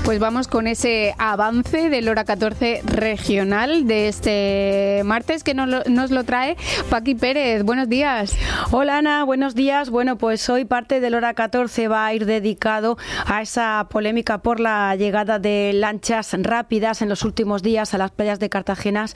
Pues vamos con ese avance del Hora 14 regional de este martes que nos lo trae Paqui Pérez. Buenos días. Hola Ana, buenos días. Bueno, pues hoy parte del Hora 14 va a ir dedicado a esa polémica por la llegada de lanchas rápidas en los últimos días a las playas de Cartagena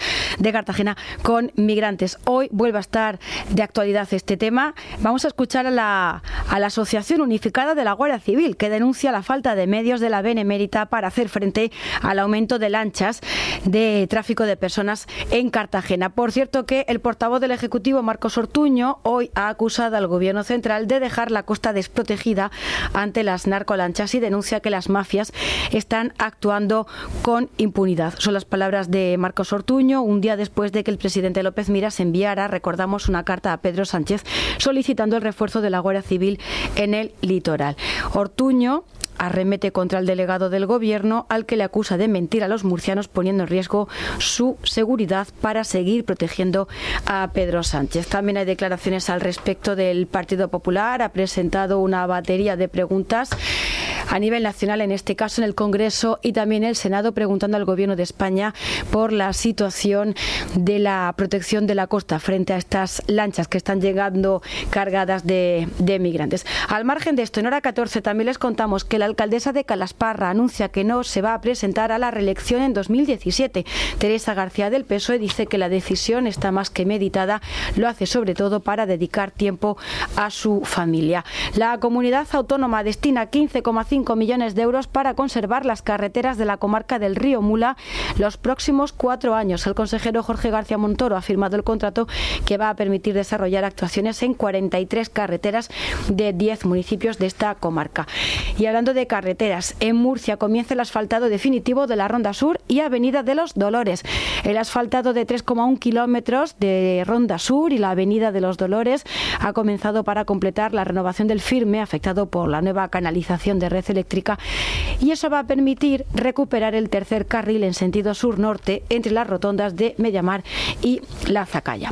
con migrantes. Hoy vuelve a estar de actualidad este tema. Vamos a escuchar a la Asociación Unificada de la Guardia Civil, que denuncia la falta de medios de la Benemérita para hacer frente al aumento de lanchas de tráfico de personas en Cartagena. Por cierto que el portavoz del Ejecutivo, Marcos Ortuño, hoy ha acusado al Gobierno central de dejar la costa desprotegida ante las narcolanchas y denuncia que las mafias están actuando con impunidad. Son las palabras de Marcos Ortuño un día después de que el presidente López Miras enviara, recordamos, una carta a Pedro Sánchez solicitando el refuerzo de la Guardia Civil en el litoral. Ortuño arremete contra el delegado del Gobierno, al que le acusa de mentir a los murcianos, poniendo en riesgo su seguridad para seguir protegiendo a Pedro Sánchez. También hay declaraciones al respecto del Partido Popular. Ha presentado una batería de preguntas a nivel nacional, en este caso en el Congreso y también el Senado, preguntando al Gobierno de España por la situación de la protección de la costa frente a estas lanchas que están llegando cargadas de migrantes. Al margen de esto, en Hora 14 también les contamos que la alcaldesa de Calasparra anuncia que no se va a presentar a la reelección en 2017. Teresa García del PSOE dice que la decisión está más que meditada, lo hace sobre todo para dedicar tiempo a su familia. La comunidad autónoma destina 15,5 millones de euros para conservar las carreteras de la comarca del Río Mula los próximos 4 años. El consejero Jorge García Montoro ha firmado el contrato que va a permitir desarrollar actuaciones en 43 carreteras de 10 municipios de esta comarca. Y hablando de carreteras, en Murcia comienza el asfaltado definitivo de la Ronda Sur y Avenida de los Dolores. El asfaltado de 3,1 kilómetros de Ronda Sur y la Avenida de los Dolores ha comenzado para completar la renovación del firme afectado por la nueva canalización de red eléctrica, y eso va a permitir recuperar el tercer carril en sentido sur-norte entre las rotondas de Mediamar y La Zacaya.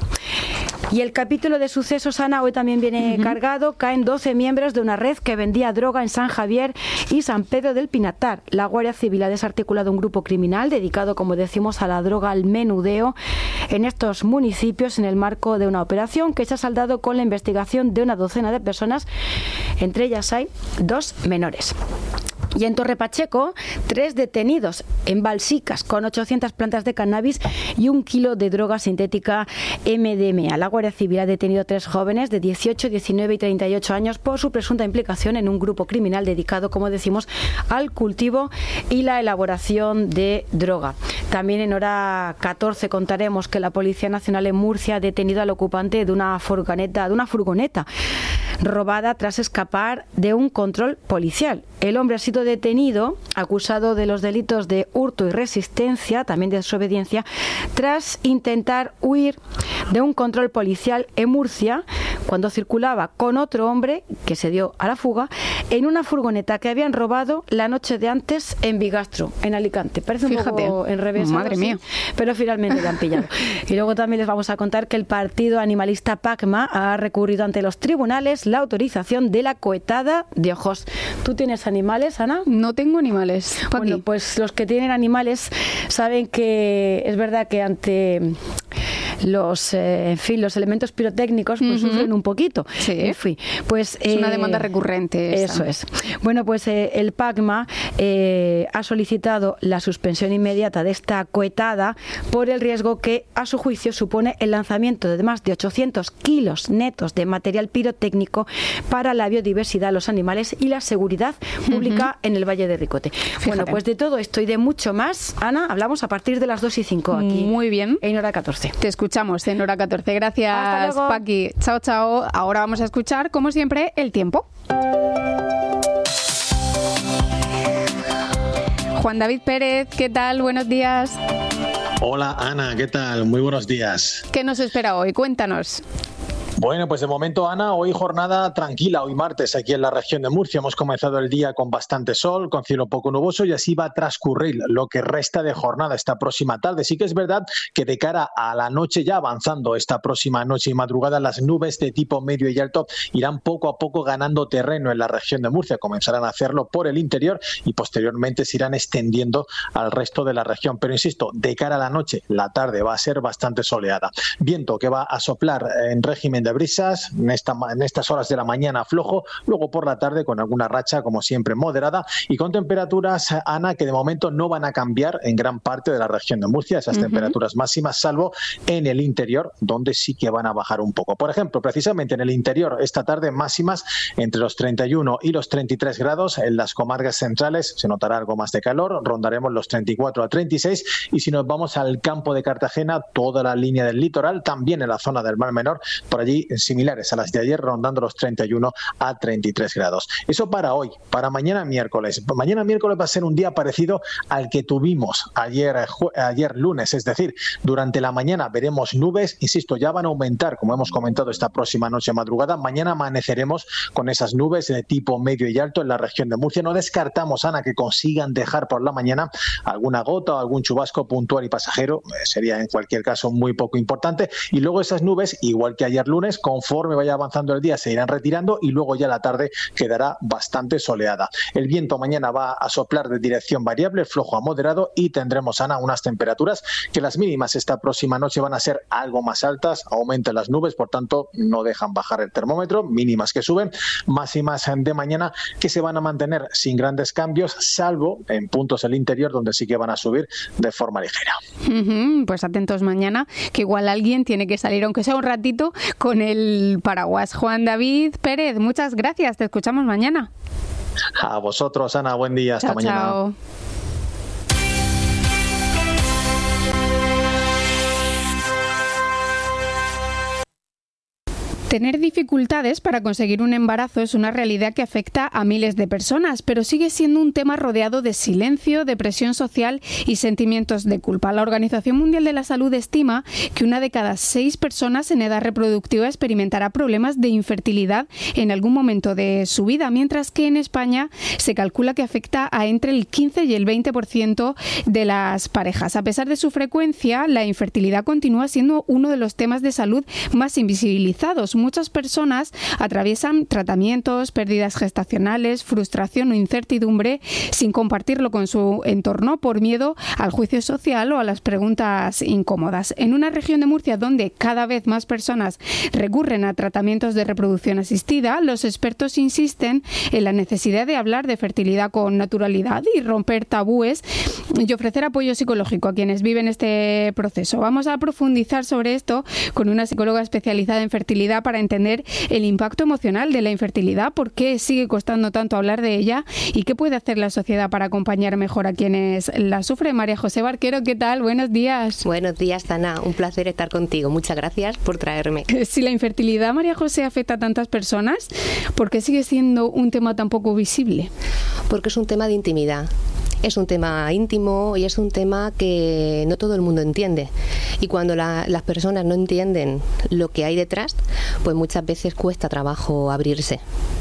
Y el capítulo de sucesos, Ana, hoy también viene cargado. Caen 12 miembros de una red que vendía droga en San Javier y San Pedro del Pinatar. La Guardia Civil ha desarticulado un grupo criminal dedicado, como decimos, a la droga, al menudeo en estos municipios en el marco de una operación que se ha saldado con la investigación de una docena de personas. Entre ellas hay 2 menores. Y en Torre Pacheco, 3 detenidos en Balsicas con 800 plantas de cannabis y 1 kilo de droga sintética MDMA. La Guardia Civil ha detenido 3 jóvenes de 18, 19 y 38 años por su presunta implicación en un grupo criminal dedicado, como decimos, al cultivo y la elaboración de droga. También en Hora 14 contaremos que la Policía Nacional en Murcia ha detenido al ocupante de una furgoneta robada tras escapar de un control policial. El hombre ha sido detenido, acusado de los delitos de hurto y resistencia, también de desobediencia, tras intentar huir de un control policial en Murcia cuando circulaba con otro hombre que se dio a la fuga en una furgoneta que habían robado la noche de antes en Bigastro, en Alicante. Parece un poco enrevesado, madre mía, pero finalmente le han pillado. Y luego también les vamos a contar que el partido animalista PACMA ha recurrido ante los tribunales la autorización de la cohetada de ojos. ¿Tú tienes animales, Ana? No tengo animales. Bueno, pues los que tienen animales saben que es verdad que ante los elementos pirotécnicos pues sufren un poquito. Sí. En fin, pues es una demanda recurrente esa. Eso es. Bueno, pues el PACMA ha solicitado la suspensión inmediata de esta cohetada por el riesgo que, a su juicio, supone el lanzamiento de más de 800 kilos netos de material pirotécnico para la biodiversidad, los animales y la seguridad pública en el Valle de Ricote. Fíjate. Bueno, pues de todo esto y de mucho más, Ana, hablamos a partir de las 2:05 aquí. Muy bien. En Hora 14. Te escuchamos en Hora 14. Gracias, Hasta luego. Paqui. Chao, chao. Ahora vamos a escuchar, como siempre, el tiempo. Juan David Pérez, ¿qué tal? Buenos días. Hola Ana, ¿qué tal? Muy buenos días. ¿Qué nos espera hoy? Cuéntanos. Bueno, pues de momento, Ana, hoy jornada tranquila, hoy martes aquí en la región de Murcia. Hemos comenzado el día con bastante sol, con cielo poco nuboso, y así va a transcurrir lo que resta de jornada esta próxima tarde. Sí que es verdad que de cara a la noche, ya avanzando esta próxima noche y madrugada, las nubes de tipo medio y alto irán poco a poco ganando terreno en la región de Murcia. Comenzarán a hacerlo por el interior y posteriormente se irán extendiendo al resto de la región. Pero insisto, de cara a la noche, la tarde va a ser bastante soleada. Viento que va a soplar en régimen de brisas en estas horas de la mañana flojo, luego por la tarde con alguna racha como siempre moderada y con temperaturas, Ana, que de momento no van a cambiar en gran parte de la región de Murcia, esas temperaturas máximas, salvo en el interior, donde sí que van a bajar un poco. Por ejemplo, precisamente en el interior esta tarde máximas entre los 31 y los 33 grados, en las comarcas centrales se notará algo más de calor, rondaremos los 34 a 36, y si nos vamos al campo de Cartagena, toda la línea del litoral, también en la zona del Mar Menor, por allí similares a las de ayer, rondando los 31 a 33 grados. Eso para hoy. Para mañana miércoles. Mañana miércoles va a ser un día parecido al que tuvimos ayer lunes, es decir, durante la mañana veremos nubes, insisto, ya van a aumentar, como hemos comentado, esta próxima noche madrugada. Mañana amaneceremos con esas nubes de tipo medio y alto en la región de Murcia. No descartamos, Ana, que consigan dejar por la mañana alguna gota o algún chubasco puntual y pasajero. Sería en cualquier caso muy poco importante. Y luego esas nubes, igual que ayer lunes, conforme vaya avanzando el día se irán retirando y luego ya la tarde quedará bastante soleada. El viento mañana va a soplar de dirección variable, flojo a moderado, y tendremos, Ana, unas temperaturas que las mínimas esta próxima noche van a ser algo más altas, aumentan las nubes, por tanto no dejan bajar el termómetro, mínimas que suben, máximas de mañana que se van a mantener sin grandes cambios, salvo en puntos del interior donde sí que van a subir de forma ligera. Pues atentos mañana, que igual alguien tiene que salir, aunque sea un ratito, con el paraguas. Juan David Pérez, muchas gracias, te escuchamos mañana. A vosotros, Ana, buen día, hasta mañana. Chao. Tener dificultades para conseguir un embarazo es una realidad que afecta a miles de personas, pero sigue siendo un tema rodeado de silencio, de presión social y sentimientos de culpa. La Organización Mundial de la Salud estima que 1 de cada 6 personas en edad reproductiva experimentará problemas de infertilidad en algún momento de su vida, mientras que en España se calcula que afecta a entre el 15 y el 20% de las parejas. A pesar de su frecuencia, la infertilidad continúa siendo uno de los temas de salud más invisibilizados. Muchas personas atraviesan tratamientos, pérdidas gestacionales, frustración o incertidumbre sin compartirlo con su entorno por miedo al juicio social o a las preguntas incómodas. En una región de Murcia donde cada vez más personas recurren a tratamientos de reproducción asistida, los expertos insisten en la necesidad de hablar de fertilidad con naturalidad y romper tabúes y ofrecer apoyo psicológico a quienes viven este proceso. Vamos a profundizar sobre esto con una psicóloga especializada en fertilidad para entender el impacto emocional de la infertilidad, por qué sigue costando tanto hablar de ella y qué puede hacer la sociedad para acompañar mejor a quienes la sufren. María José Barquero, ¿qué tal? Buenos días. Buenos días, Ana. Un placer estar contigo. Muchas gracias por traerme. Si la infertilidad, María José, afecta a tantas personas, ¿por qué sigue siendo un tema tan poco visible? Porque es un tema de intimidad. Es un tema íntimo y es un tema que no todo el mundo entiende. Y cuando las personas no entienden lo que hay detrás, pues muchas veces cuesta trabajo abrirse.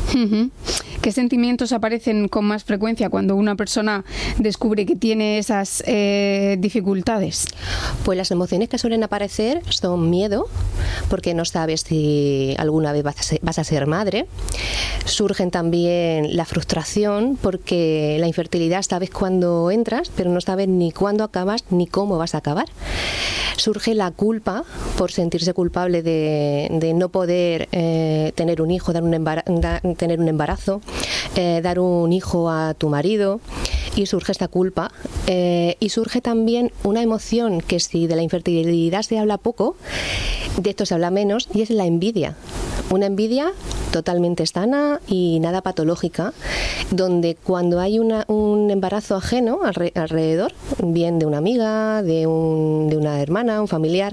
¿Qué sentimientos aparecen con más frecuencia cuando una persona descubre que tiene esas dificultades? Pues las emociones que suelen aparecer son miedo, porque no sabes si alguna vez vas a ser madre. Surgen también la frustración, porque la infertilidad sabes cuándo entras, pero no sabes ni cuándo acabas ni cómo vas a acabar. Surge la culpa por sentirse culpable de no poder tener un hijo, tener un embarazo, dar un hijo a tu marido, y surge esta culpa. Y surge también una emoción que, si de la infertilidad se habla poco, de esto se habla menos, y es la envidia. Una envidia totalmente sana y nada patológica, donde cuando hay un embarazo ajeno alrededor, bien de una amiga, de una hermana, un familiar,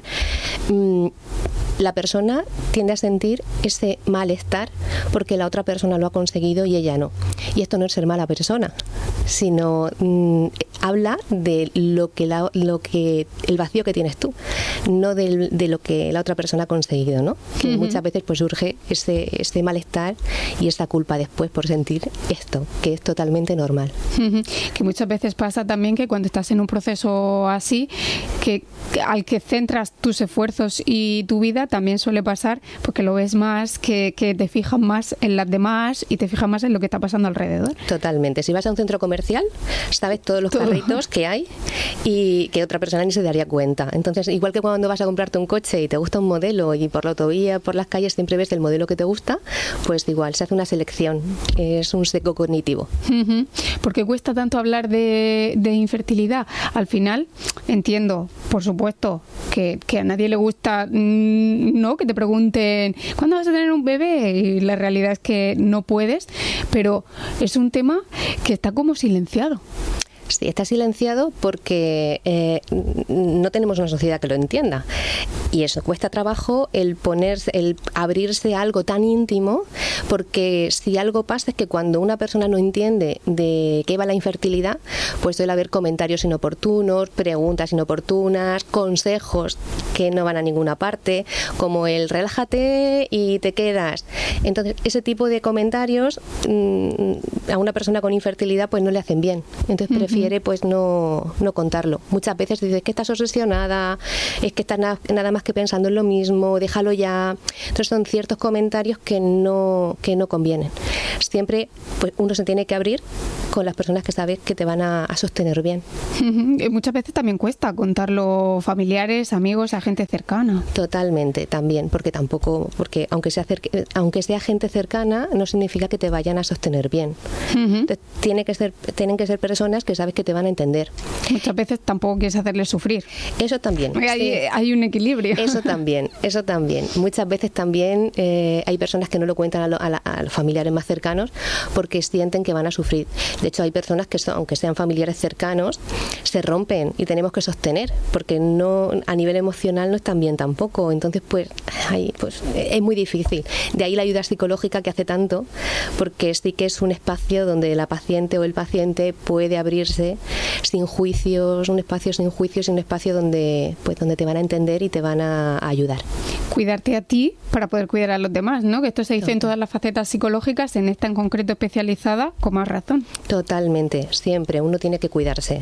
la persona tiende a sentir ese malestar porque la otra persona lo ha conseguido y ella no. Y esto no es ser mala persona, sino habla de lo que el vacío que tienes tú, no de lo que la otra persona ha conseguido, ¿no? Que muchas veces pues surge ese malestar y esa culpa después por sentir esto, que es totalmente normal. Que muchas veces pasa también que cuando estás en un proceso así, que al que centras tus esfuerzos y tu vida, también suele pasar porque lo ves más, que te fijas más en las demás y te fijas más en lo que está pasando alrededor. Totalmente. Si vas a un centro comercial, sabes todos los carritos que hay y que otra persona ni se daría cuenta. Entonces, igual que cuando vas a comprarte un coche y te gusta un modelo y por la autovía, por las calles siempre ves el modelo que te gusta, pues igual se hace una selección. Es un sesgo cognitivo. ¿Por qué cuesta tanto hablar de infertilidad? Al final, entiendo, por supuesto, que a nadie le gusta, ¿no?, que te pregunten ¿cuándo vas a tener un bebé? Y la realidad es que no puedes, pero es un tema que está como silenciado. Sí, está silenciado porque no tenemos una sociedad que lo entienda. Y eso cuesta trabajo el abrirse a algo tan íntimo, porque si algo pasa es que cuando una persona no entiende de qué va la infertilidad, pues suele haber comentarios inoportunos, preguntas inoportunas, consejos que no van a ninguna parte, como el relájate y te quedas. Entonces, ese tipo de comentarios a una persona con infertilidad pues no le hacen bien. Entonces prefiere pues no contarlo. Muchas veces dices que estás obsesionada, es que estás nada más que pensando en lo mismo, déjalo ya. Entonces son ciertos comentarios que no convienen. Siempre pues uno se tiene que abrir con las personas que sabes que te van a sostener bien. Muchas veces también cuesta contarlo familiares, amigos, a gente cercana. Totalmente, también, porque aunque sea gente cercana, no significa que te vayan a sostener bien. Entonces, tienen que ser personas que sabes que te van a entender. Muchas veces tampoco quieres hacerles sufrir. Eso también. Hay un equilibrio. Eso también. Muchas veces también hay personas que no lo cuentan a los familiares más cercanos porque sienten que van a sufrir. De hecho, hay personas que aunque sean familiares cercanos, se rompen y tenemos que sostener, porque a nivel emocional no están bien tampoco. Entonces, pues es muy difícil. De ahí la ayuda psicológica que hace tanto, porque sí que es un espacio donde la paciente o el paciente puede abrirse sin juicios, un espacio sin juicios y un espacio donde te van a entender y te van a ayudar. Cuidarte a ti para poder cuidar a los demás, ¿no? Que esto se dice en todas las facetas psicológicas, en esta en concreto especializada, con más razón. Totalmente, siempre uno tiene que cuidarse.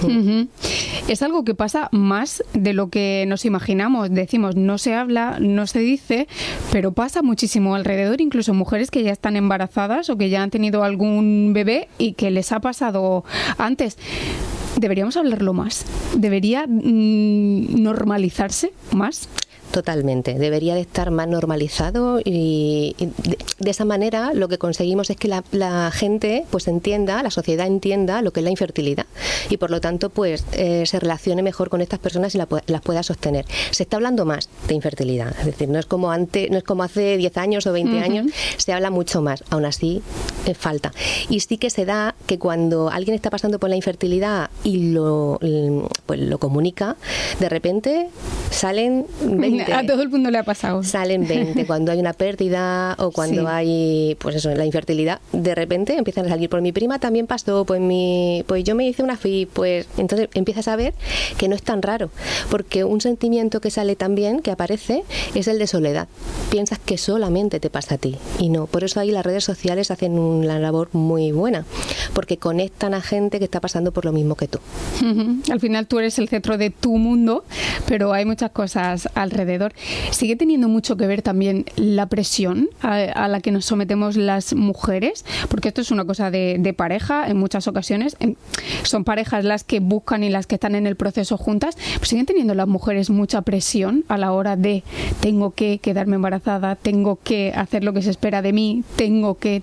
Es algo que pasa más de lo que nos imaginamos. Decimos, no se habla, no se dice, pero pasa muchísimo alrededor, incluso mujeres que ya están embarazadas o que ya han tenido algún bebé y que les ha pasado antes. ¿Deberíamos hablarlo más? ¿Debería normalizarse más? Totalmente, debería de estar más normalizado y de esa manera lo que conseguimos es que la gente pues entienda, la sociedad entienda lo que es la infertilidad y por lo tanto pues se relacione mejor con estas personas y las pueda sostener. Se está hablando más de infertilidad, es decir, no es como hace 10 años o 20 años, se habla mucho más, aún así falta. Y sí que se da que cuando alguien está pasando por la infertilidad y lo comunica, de repente salen 20. A todo el mundo le ha pasado. Salen 20. Cuando hay una pérdida o cuando hay, pues eso, la infertilidad, de repente empiezan a salir. Por mi prima también pasó, pues yo me hice una FIV, pues entonces empiezas a ver que no es tan raro, porque un sentimiento que sale también, que aparece, es el de soledad. Piensas que solamente te pasa a ti y no. Por eso ahí las redes sociales hacen una labor muy buena, porque conectan a gente que está pasando por lo mismo que tú. Al final tú eres el centro de tu mundo, pero hay muchas cosas alrededor. ¿Sigue teniendo mucho que ver también la presión a la que nos sometemos las mujeres? Porque esto es una cosa de pareja en muchas ocasiones. Son parejas las que buscan y las que están en el proceso juntas. Pues ¿siguen teniendo las mujeres mucha presión a la hora de tengo que quedarme embarazada, tengo que hacer lo que se espera de mí, tengo que?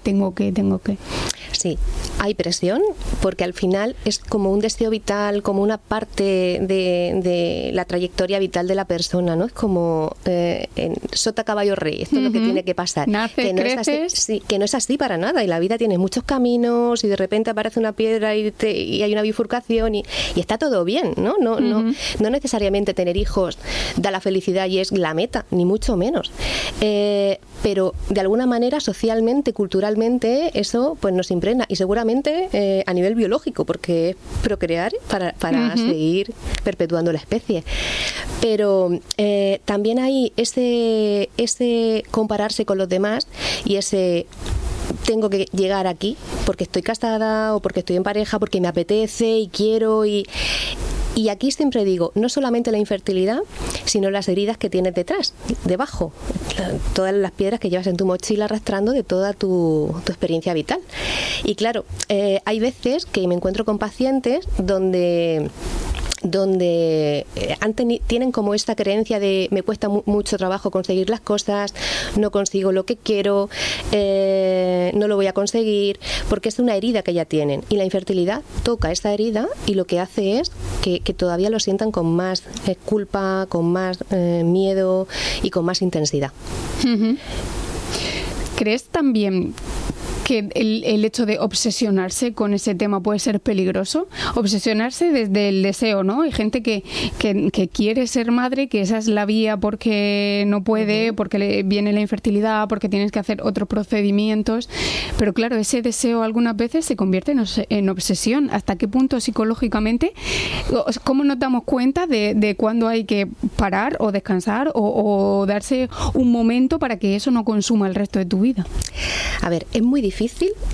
Sí, hay presión porque al final es como un deseo vital, como una parte de la trayectoria vital de la persona, ¿no? Es como en sota, caballo, rey. Esto es lo que tiene que pasar. Nace, que no creces. Es así, que no es así para nada. Y la vida tiene muchos caminos y de repente aparece una piedra y hay una bifurcación y está todo bien, ¿no? No necesariamente tener hijos da la felicidad y es la meta, ni mucho menos. pero de alguna manera socialmente, culturalmente, eso pues nos impregna, y seguramente a nivel biológico, porque es procrear para seguir perpetuando la especie. Pero también hay ese compararse con los demás y ese tengo que llegar aquí porque estoy casada o porque estoy en pareja, porque me apetece y quiero y aquí siempre digo, no solamente la infertilidad, sino las heridas que tienes detrás, debajo, todas las piedras que llevas en tu mochila arrastrando de toda tu experiencia vital. Y claro, hay veces que me encuentro con pacientes donde tienen como esta creencia de me cuesta mucho trabajo conseguir las cosas, no consigo lo que quiero, no lo voy a conseguir, porque es una herida que ya tienen, y la infertilidad toca esa herida y lo que hace es que todavía lo sientan con más culpa, con más miedo y con más intensidad. ¿Crees también que el hecho de obsesionarse con ese tema puede ser peligroso? Obsesionarse desde el deseo, ¿no? Hay gente que quiere ser madre, que esa es la vía porque no puede, porque le viene la infertilidad, porque tienes que hacer otros procedimientos, pero claro, ese deseo algunas veces se convierte en obsesión. ¿Hasta qué punto psicológicamente? ¿Cómo nos damos cuenta de cuándo hay que parar o descansar o darse un momento para que eso no consuma el resto de tu vida? A ver, es muy difícil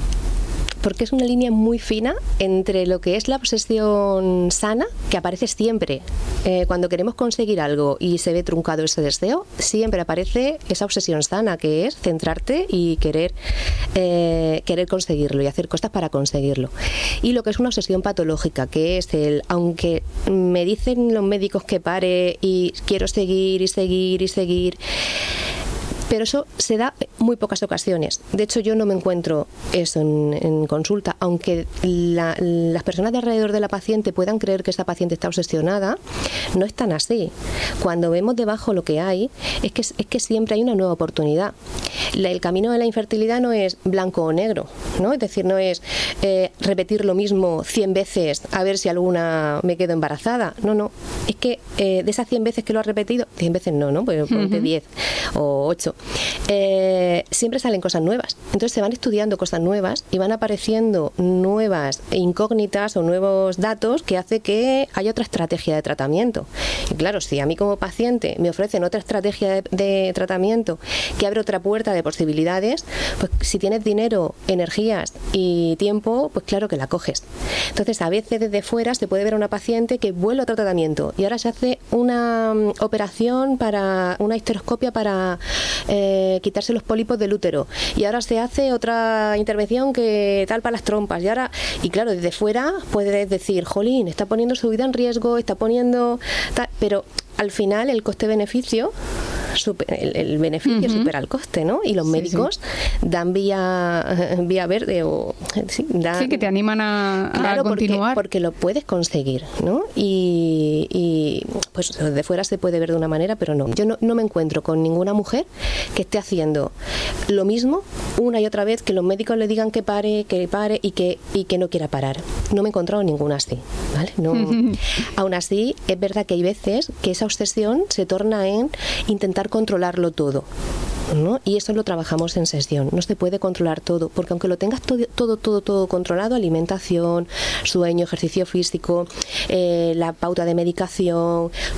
porque es una línea muy fina entre lo que es la obsesión sana, que aparece siempre cuando queremos conseguir algo y se ve truncado ese deseo, siempre aparece esa obsesión sana, que es centrarte y querer conseguirlo y hacer cosas para conseguirlo. Y lo que es una obsesión patológica, que es aunque me dicen los médicos que pare y quiero seguir y seguir y seguir, pero eso se da en muy pocas ocasiones. De hecho, yo no me encuentro eso en consulta. Aunque las personas de alrededor de la paciente puedan creer que esa paciente está obsesionada, no es tan así. Cuando vemos debajo lo que hay, es que siempre hay una nueva oportunidad. El camino de la infertilidad no es blanco o negro, ¿no? Es decir, no es repetir lo mismo 100 veces a ver si alguna me quedo embarazada. No. Es que de esas 100 veces que lo has repetido, 100 veces no, pues ponte 10 o 8. Siempre salen cosas nuevas. Entonces se van estudiando cosas nuevas y van apareciendo nuevas incógnitas o nuevos datos que hace que haya otra estrategia de tratamiento. Y claro, si a mí como paciente me ofrecen otra estrategia de tratamiento que abre otra puerta de posibilidades, pues si tienes dinero, energías y tiempo, pues claro que la coges. Entonces a veces desde fuera se puede ver a una paciente que vuelve a otro tratamiento y ahora se hace una operación para una histeroscopia para quitarse los pólipos del útero, y ahora se hace otra intervención que tal para las trompas, y claro, desde fuera puedes decir, jolín, está poniendo su vida en riesgo, está poniendo tal, pero al final el coste-beneficio, el beneficio supera el coste, ¿no? Y los médicos dan vía verde o dan, que te animan a continuar. Porque lo puedes conseguir, ¿no? Y pues de fuera se puede ver de una manera, pero no. Yo no me encuentro con ninguna mujer que esté haciendo lo mismo una y otra vez, que los médicos le digan que pare y que no quiera parar. No me he encontrado ninguna así, ¿vale? No. Aún así, es verdad que hay veces que esa obsesión se torna en intentar controlarlo todo, ¿no? Y eso lo trabajamos en sesión. No se puede controlar todo, porque aunque lo tengas todo controlado, alimentación, sueño, ejercicio físico, la pauta de medicación,